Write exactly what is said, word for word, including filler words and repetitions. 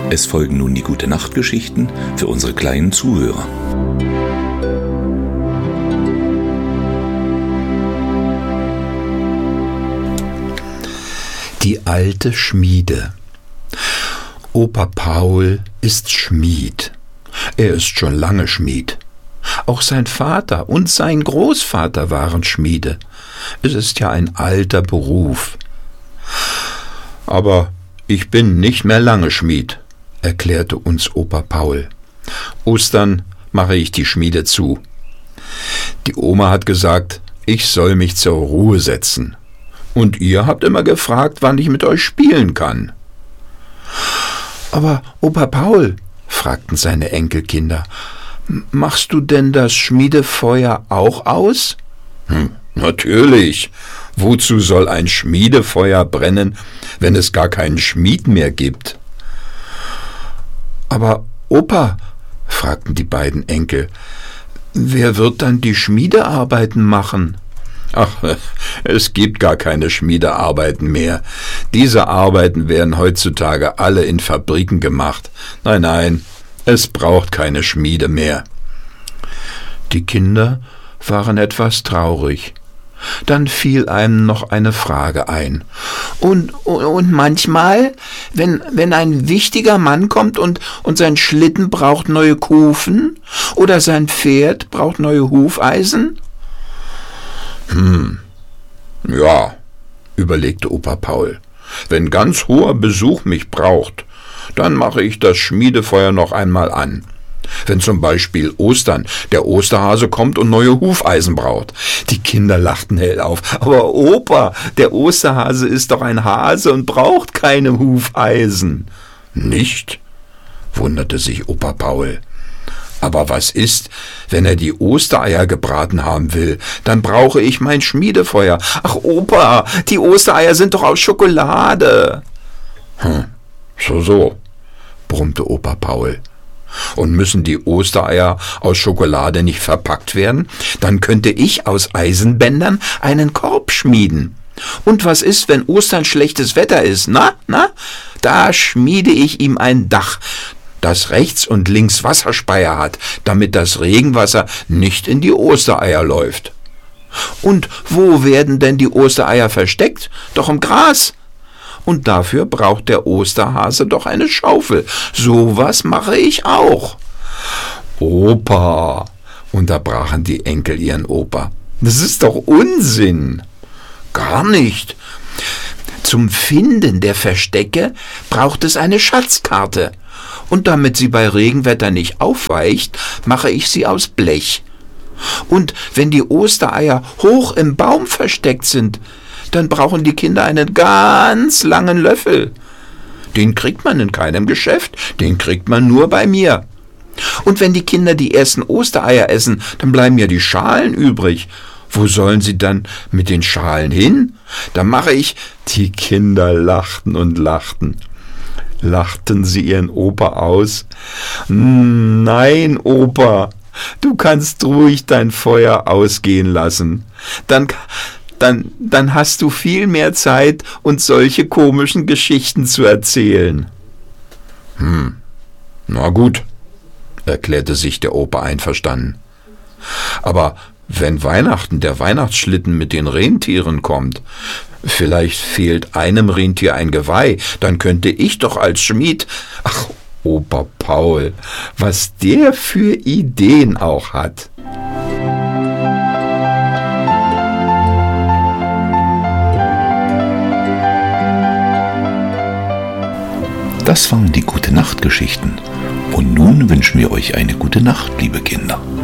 Es folgen nun die Gute-Nacht-Geschichten für unsere kleinen Zuhörer. Die alte Schmiede. Opa Paul ist Schmied. Er ist schon lange Schmied. Auch sein Vater und sein Großvater waren Schmiede. Es ist ja ein alter Beruf. Aber ich bin nicht mehr lange Schmied, erklärte uns Opa Paul. Ostern mache ich die Schmiede zu. Die Oma hat gesagt, ich soll mich zur Ruhe setzen. Und ihr habt immer gefragt, wann ich mit euch spielen kann. Aber Opa Paul, fragten seine Enkelkinder, machst du denn das Schmiedefeuer auch aus? Hm, natürlich. Wozu soll ein Schmiedefeuer brennen, wenn es gar keinen Schmied mehr gibt? Aber Opa, fragten die beiden Enkel, wer wird dann die Schmiedearbeiten machen? Ach, es gibt gar keine Schmiedearbeiten mehr. Diese Arbeiten werden heutzutage alle in Fabriken gemacht. Nein, nein, es braucht keine Schmiede mehr. Die Kinder waren etwas traurig. Dann fiel einem noch eine Frage ein. Und, und, und manchmal, wenn, wenn ein wichtiger Mann kommt und, und sein Schlitten braucht neue Kufen oder sein Pferd braucht neue Hufeisen? Hm, ja, überlegte Opa Paul. Wenn ganz hoher Besuch mich braucht, dann mache ich das Schmiedefeuer noch einmal an. Wenn zum Beispiel Ostern der Osterhase kommt und neue Hufeisen braucht. Die Kinder lachten hell auf. Aber Opa, der Osterhase ist doch ein Hase und braucht keine Hufeisen. Nicht? Wunderte sich Opa Paul. Aber was ist, wenn er die Ostereier gebraten haben will? Dann brauche ich mein Schmiedefeuer. Ach Opa, die Ostereier sind doch aus Schokolade. Hm, so, so, brummte Opa Paul. Und müssen die Ostereier aus Schokolade nicht verpackt werden? Dann könnte ich aus Eisenbändern einen Korb schmieden. Und was ist, wenn Ostern schlechtes Wetter ist? Na, na? Da schmiede ich ihm ein Dach, das rechts und links Wasserspeier hat, damit das Regenwasser nicht in die Ostereier läuft. Und wo werden denn die Ostereier versteckt? Doch im Gras. Und dafür braucht der Osterhase doch eine Schaufel. Sowas mache ich auch. Opa, unterbrachen die Enkel ihren Opa. Das ist doch Unsinn. Gar nicht. Zum Finden der Verstecke braucht es eine Schatzkarte. Und damit sie bei Regenwetter nicht aufweicht, mache ich sie aus Blech. Und wenn die Ostereier hoch im Baum versteckt sind, dann brauchen die Kinder einen ganz langen Löffel. Den kriegt man in keinem Geschäft, den kriegt man nur bei mir. Und wenn die Kinder die ersten Ostereier essen, dann bleiben ja die Schalen übrig. Wo sollen sie dann mit den Schalen hin? Da mache ich... Die Kinder lachten und lachten. Lachten sie ihren Opa aus? Nein, Opa, du kannst ruhig dein Feuer ausgehen lassen. Dann... Dann, dann hast du viel mehr Zeit, uns solche komischen Geschichten zu erzählen. Hm, na gut, erklärte sich der Opa einverstanden. Aber wenn Weihnachten der Weihnachtsschlitten mit den Rentieren kommt, vielleicht fehlt einem Rentier ein Geweih, dann könnte ich doch als Schmied... Ach, Opa Paul, was der für Ideen auch hat. Das waren die Gute-Nacht-Geschichten. Und nun wünschen wir euch eine gute Nacht, liebe Kinder.